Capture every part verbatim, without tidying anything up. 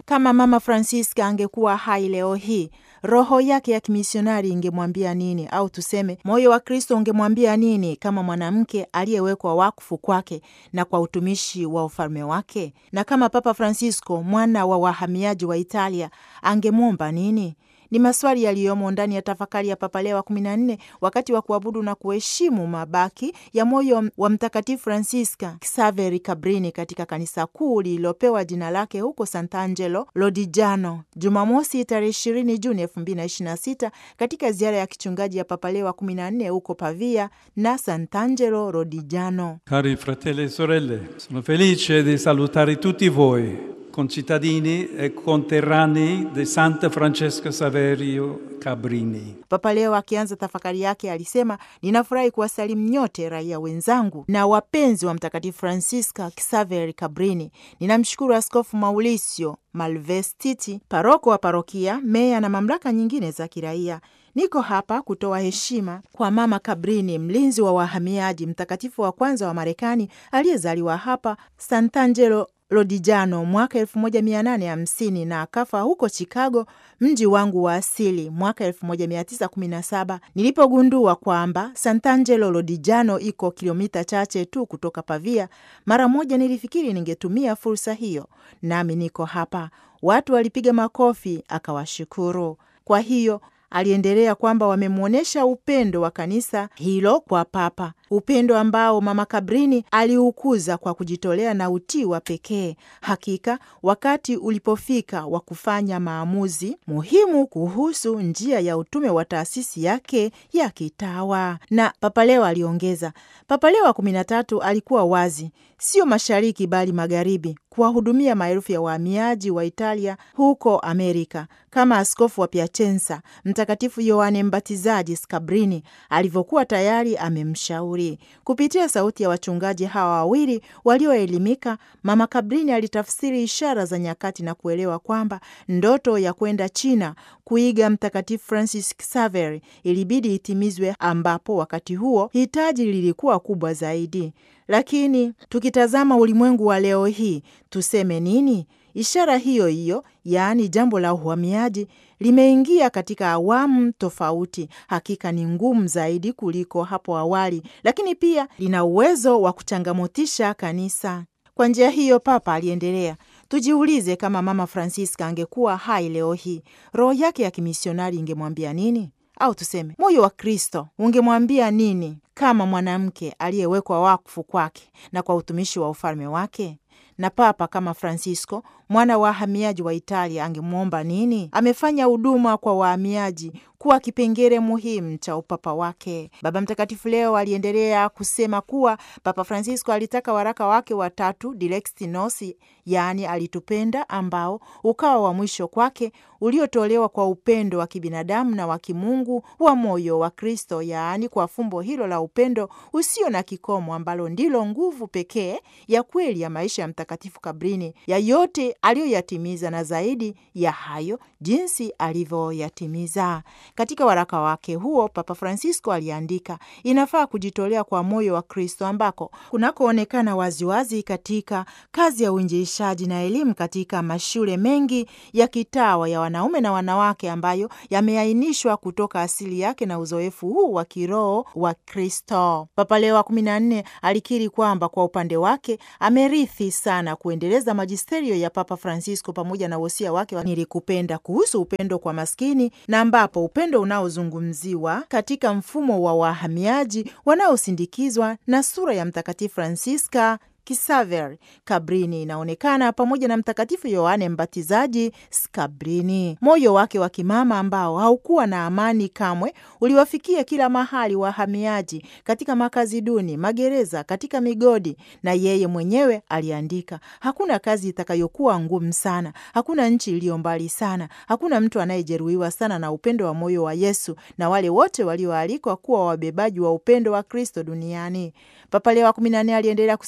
Kama Mama Francisca angekuwa hai leo hii, roho yake ya kimisionari ingemwambia nini? Au tuseme moyo wa Kristo ungemwambia nini kama mwanamke aliyewekwa wakfu kwake na kwa utumishi wa ufalme wake? Na kama Papa Francisco, mwana wa wahamiaji wa Italia, angemwomba nini? Ni maswali yaliyomo ndani ya tafakari ya Papa Leo wa kumi na nne wakati wa kuabudu na kuheshimu mabaki ya moyo wa Mtakatifu Francisca Xaveri Cabrini katika kanisa kuu lililopewa jina lake huko Sant'Angelo Lodigiano, Jumamosi tarehe ishirini Juni elfu mbili na ishirini na sita, katika ziara ya kichungaji ya Papa Leo wa kumi na nne huko Pavia na Sant'Angelo Lodigiano. Cari fratelli e sorelle, sono felice di salutare tutti voi, concittadini e conterranei di Santa Francesca Saverio Cabrini. Papa Leo akianza tafakari yake alisema, ninafurahi kuwasalimu nyote raia wenzangu na wapenzi wa Mtakatifu Francisca Xaveri Cabrini. Ninamshukuru Askofu Mauricio Malvestiti, paroko wa parokia, meya na mamlaka nyingine za kiraia. Niko hapa kutoa heshima kwa Mama Cabrini, mlinzi wa wahamiaji, mtakatifu wa kwanza wa Marekani aliyezaliwa hapa Sant'Angelo Lodigiano mwaka elfu moja mia nane hamsini na akafa huko Chicago, mji wangu wa asili, mwaka elfu moja mia tisa kumi na saba. Nilipogundua kwamba Sant'Angelo Lodigiano iko kilomita chache tu kutoka Pavia, mara moja nilifikiri ningetumia fursa hiyo. Nami niko hapa. Watu walipiga makofi, akawashukuru. Kwa hiyo aliendelea kwamba wamemwonyesha upendo wa kanisa hilo kwa Papa, upendo ambao Mama Cabrini aliukuza kwa kujitolea na utii wa pekee. Hakika wakati ulipofika wa kufanya maamuzi muhimu kuhusu njia ya utume wa taasisi yake ya kitawa. Na Papa Leo aliongeza, Papa Leo wa kumi na tatu alikuwa wazi, sio mashariki bali magharibi, kuwahudumia maelfu ya wahamiaji wa Italia huko Amerika, kama askofu wa Piacenza Mtakatifu Yohane Mbatizaji Scabrini alivyokuwa tayari amemshauri. Kupitia sauti ya wachungaji hawa wawili walioelimika, Mama Cabrini alitafsiri ishara za nyakati na kuelewa kwamba ndoto ya kwenda China kuiga Mtakatifu Francis Xaveri ilibidi itimizwe, ambapo wakati huo hitaji lilikuwa kubwa zaidi. Lakini tukitazama ulimwengu wa leo hii, tuseme nini? Ishara hiyo hiyo, yaani jambo la uhamiaji, limeingia katika awamu tofauti. Hakika ni ngumu zaidi kuliko hapo awali, lakini pia lina uwezo wa kuchangamotisha kanisa. Kwa njia hiyo, Papa aliendelea, tujiulize kama Mama Francisca angekuwa hai leo hii, roho yake ya kimisionari ingemwambia nini? Au tuseme moyo wa Kristo ungemwambia nini kama mwanamke aliyewekwa wakfu kwake na kwa utumishi wa ufalme wake? Na Papa kama Francisco, mwana wa wahamiaji wa Italia, angemwomba nini? Amefanya huduma kwa wahamiaji kuwa kipengele muhimu cha upapa wake. Baba Mtakatifu leo aliendelea kusema kuwa Papa Francisco alitaka waraka wake watatu Dilexi Nos, yaani alitupenda, ambao ukawa wa mwisho kwake, uliotolewa kwa upendo wa kibinadamu na wa kimungu wa moyo wa Kristo, yaani kwa fumbo hilo la upendo usio na kikomo, ambalo ndilo nguvu pekee ya kweli ya maisha ya Mtakatifu Cabrini, ya yote aliyoyatimiza na zaidi ya hayo jinsi alivyoyatimiza. Katika waraka wake huo, Papa Francisco aliandika, inafaa kujitolea kwa moyo wa Kristo ambako kunakoonekana waziwazi katika kazi ya uinjilishaji na elimu katika mashule mengi ya kitawa ya wanaume na wanawake, ambayo yameainishwa kutoka asili yake na uzoefu huu wa kiroho wa Kristo. Papa Leo wa kumi na nne alikiri kwamba kwa upande wake amerithi sana kuendeleza majisterio ya Papa Francisco pamoja na wosia wake wa nilikupenda kuhusu upendo kwa maskini, na ambapo upendo unaozungumziwa katika mfumo wa wahamiaji wanaosindikizwa na sura ya Mtakatifu Francisca Xaveri Cabrini inaonekana pamoja na Mtakatifu Yohane Mbatizaji Scabrini. Moyo wake wa kimama ambao haukuwa na amani kamwe uliwafikia kila mahali wahamiaji, katika makazi duni, magereza, katika migodi, na yeye mwenyewe aliandika, hakuna kazi itakayokuwa ngumu sana, hakuna nchi iliyo mbali sana, hakuna mtu anayejeruhiwa sana na upendo wa moyo wa Yesu na wale wote walioalikwa kuwa wabebaji wa upendo wa Kristo duniani. Papa Leo wa kumi na nne aliendelea kusema kuwa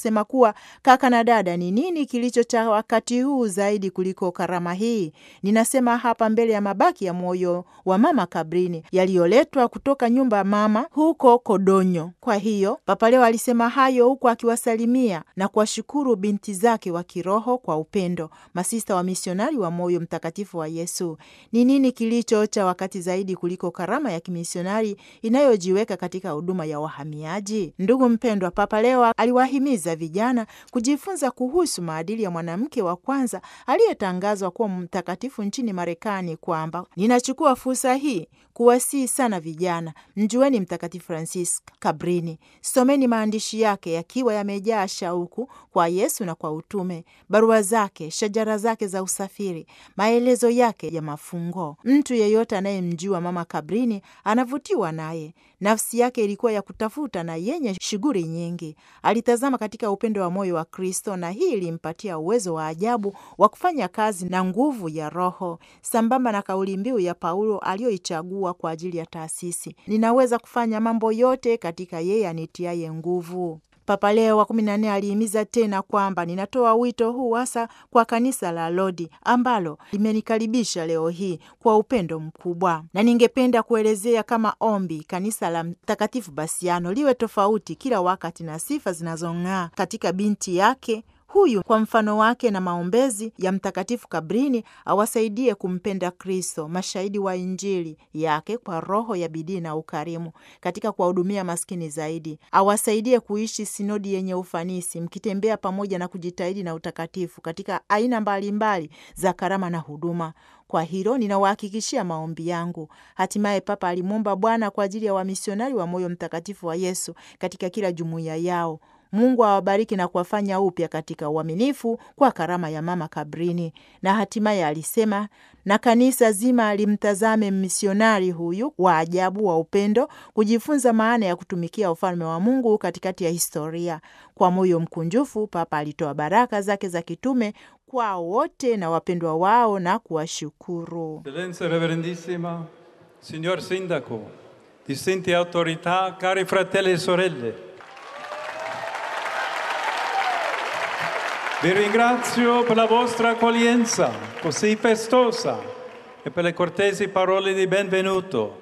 kuwa kaka na dada, ni nini kilicho cha wakati huu zaidi kuliko karama hii? Ninasema hapa mbele ya mabaki ya moyo wa mama Cabrini yaliyoletwa kutoka nyumba ya mama huko Kodonyo. Kwa hiyo Papa Leo alisema hayo huku akiwasalimia na kuwashukuru binti zake wa kiroho kwa upendo, masista wa misionari wa moyo mtakatifu wa Yesu. Ni nini kilicho cha wakati zaidi kuliko karama ya kimisionari inayojiweka katika huduma ya wahamiaji? Ndugu mpendwa, Papa Leo aliwahimiza vijana kujifunza kuhusu maadili ya mwanamke wa kwanza aliyetangazwa kuwa mtakatifu nchini Marekani, kwamba ninachukua fursa hii kuwasihi sana vijana, mjueni Mtakatifu Francisca Cabrini, someni maandishi yake yakiwa yamejaa shauku kwa Yesu na kwa utume, barua zake, shajara zake za usafiri, maelezo yake ya mafungo. Mtu yeyote anayemjua mama Cabrini anavutiwa naye. Nafsi yake ilikuwa ya kutafuta na yenye shughuli nyingi. Alitazama katika upendo wa moyo wa Kristo, na hii ilimpatia uwezo wa ajabu wa kufanya kazi na nguvu ya Roho, sambamba na kauli mbiu ya Paulo aliyoichagua kwa ajili ya taasisi: ninaweza kufanya mambo yote katika yeye anitiaye nguvu. Papa Leo wa kumi na nne alihimiza tena kwamba ninatoa wito huu hasa kwa kanisa la Lodi ambalo limenikaribisha leo hii kwa upendo mkubwa, na ningependa kuelezea kama ombi kanisa la Mtakatifu Basiano liwe tofauti kila wakati na sifa zinazong'aa katika binti yake huyu, kwa mfano wake na maombezi ya Mtakatifu Cabrini, awasaidie kumpenda Kristo, mashahidi wa Injili yake, kwa roho ya bidii na ukarimu katika kuwahudumia maskini zaidi. Awasaidie kuishi sinodi yenye ufanisi, mkitembea pamoja na kujitahidi na utakatifu katika aina mbalimbali mbali za karama na huduma. Kwa hilo ninawahakikishia maombi yangu. Hatimaye Papa alimwomba Bwana kwa ajili ya wamisionari wa moyo mtakatifu wa Yesu katika kila jumuiya yao. Mungu awabariki na kuwafanya upya katika uaminifu kwa karama ya mama Cabrini. Na hatimaye alisema, na kanisa zima limtazame misionari huyu wa ajabu wa upendo, kujifunza maana ya kutumikia ufalme wa Mungu katikati ya historia. Kwa moyo mkunjufu, Papa alitoa baraka zake za kitume kwa wote na wapendwa wao na kuwashukuru. Eccellenza Reverendissima, Signor Sindaco, distinti autorità, cari fratelli e sorelle, vi ringrazio per la vostra accoglienza così festosa e per le cortesi parole di benvenuto.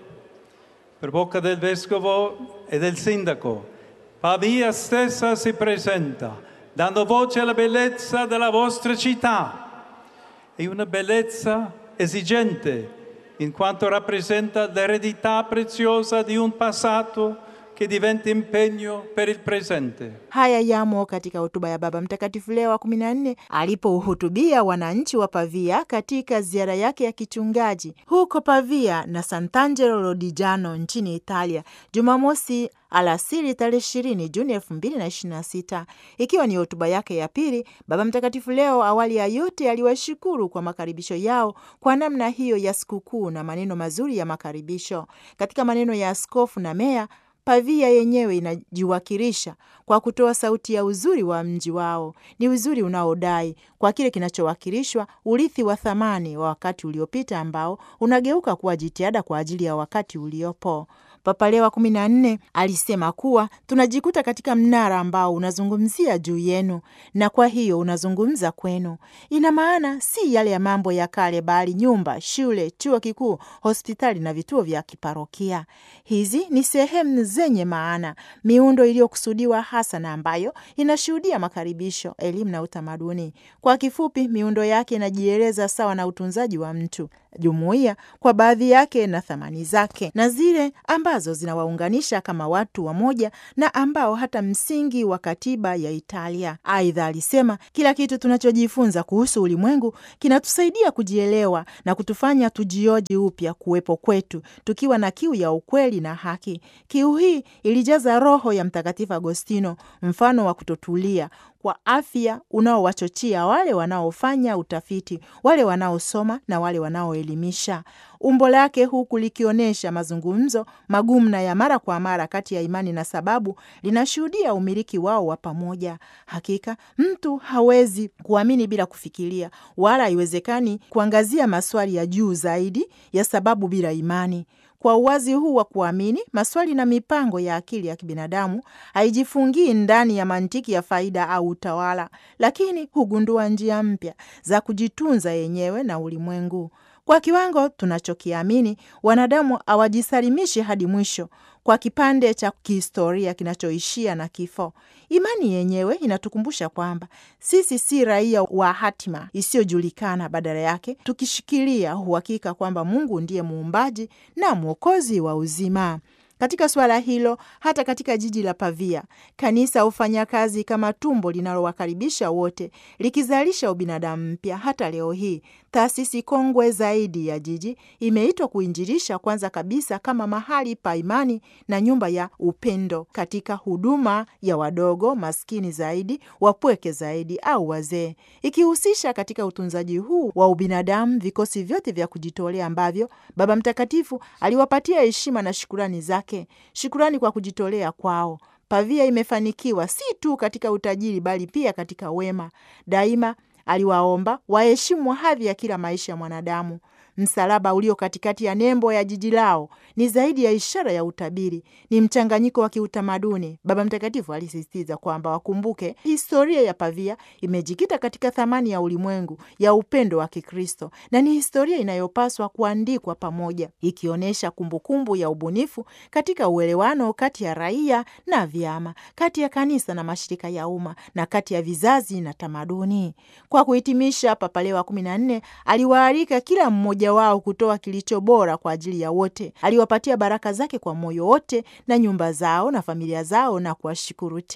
Per bocca del Vescovo e del Sindaco, Pavia stessa si presenta, dando voce alla bellezza della vostra città. È una bellezza esigente, in quanto rappresenta l'eredità preziosa di un passato che diventa impegno per il presente. Haya yamo katika hotuba ya Baba Mtakatifu Leo wa kumi na nne alipohutubia wananchi wa Pavia katika ziara yake ya kichungaji huko Pavia na Sant'Angelo Lodigiano nchini Italia, Jumamosi alasiri tarehe ishirini Juni elfu mbili na ishirini na sita. Ikiwa ni hotuba yake ya pili, Baba Mtakatifu Leo awali ya yote aliwashukuru kwa makaribisho yao kwa namna hiyo ya sikukuu na maneno mazuri ya makaribisho. Katika maneno ya askofu na meya, Pavia yenyewe inajiwakilisha kwa kutoa sauti ya uzuri wa mji wao. Ni uzuri unaodai kwa kile kinachowakilishwa, urithi wa thamani wa wakati uliopita ambao unageuka kuwa jitihada kwa ajili ya wakati uliopo. Papa Leo wa kumi na nne alisema kuwa tunajikuta katika mnara ambao unazungumzia juu yenu, na kwa hiyo unazungumza kwenu. Ina maana si yale ya mambo ya kale, bali nyumba, shule, chuo kikuu, hospitali na vituo vya kiparokia. Hizi ni sehemu zenye maana, miundo iliyokusudiwa hasa na ambayo inashuhudia makaribisho, elimu na utamaduni. Kwa kifupi, miundo yake inajieleza sawa na utunzaji wa mtu, jumuiya kwa baadhi yake na thamani zake, na zile ambazo zinawaunganisha kama watu wamoja na ambao hata msingi wa katiba ya Italia. Aidha alisema kila kitu tunachojifunza kuhusu ulimwengu kinatusaidia kujielewa na kutufanya tujioji upya kuwepo kwetu, tukiwa na kiu ya ukweli na haki. Kiu hii ilijaza roho ya Mtakatifu Agostino, mfano wa kutotulia kwa afya unaowachochea wale wanaofanya utafiti, wale wanaosoma na wale wanaoelimisha. Umbo lake huku likionyesha mazungumzo magumu na ya mara kwa mara kati ya imani na sababu, linashuhudia umiliki wao wa pamoja. Hakika mtu hawezi kuamini bila kufikiria, wala haiwezekani kuangazia maswali ya juu zaidi ya sababu bila imani. Kwa uwazi huu wa kuamini, maswali na mipango ya akili ya kibinadamu haijifungii ndani ya mantiki ya faida au utawala, lakini hugundua njia mpya za kujitunza yenyewe na ulimwengu. Kwa kiwango tunachokiamini, wanadamu hawajisalimishi hadi mwisho kwa kipande cha kihistoria kinachoishia na kifo. Imani yenyewe inatukumbusha kwamba sisi si raia wa hatima isiyojulikana, badala yake tukishikilia uhakika kwamba Mungu ndiye muumbaji na mwokozi wa uzima. Katika suala hilo, hata katika jiji la Pavia, kanisa hufanya kazi kama tumbo linalowakaribisha wote, likizalisha ubinadamu mpya. Hata leo hii, taasisi kongwe zaidi ya jiji imeitwa kuinjilisha kwanza kabisa kama mahali pa imani na nyumba ya upendo katika huduma ya wadogo, maskini zaidi, wapweke zaidi au wazee, ikihusisha katika utunzaji huu wa ubinadamu vikosi vyote vya kujitolea ambavyo Baba Mtakatifu aliwapatia heshima na shukurani zake. Shukurani kwa kujitolea kwao. Pavia imefanikiwa si tu katika utajiri bali pia katika wema. Daima aliwaomba waheshimu hadhi ya kila maisha ya mwanadamu. Msalaba ulio katikati ya nembo ya jiji lao ni zaidi ya ishara ya utabiri, ni mchanganyiko wa kiutamaduni. Baba Mtakatifu alisisitiza kwamba wakumbuke historia ya Pavia imejikita katika thamani ya ulimwengu ya upendo wa Kikristo, na ni historia inayopaswa kuandikwa pamoja, ikionyesha kumbukumbu ya ubunifu katika uelewano kati ya raia na vyama, kati ya kanisa na mashirika ya umma, na kati ya vizazi na tamaduni. Kwa kuhitimisha, Papa Leo wa kumi na nne aliwaalika kila mmoja wao kutoa kilicho bora kwa ajili ya wote. Aliwapatia baraka zake kwa moyo wote na nyumba zao na familia zao na kuwashukuru.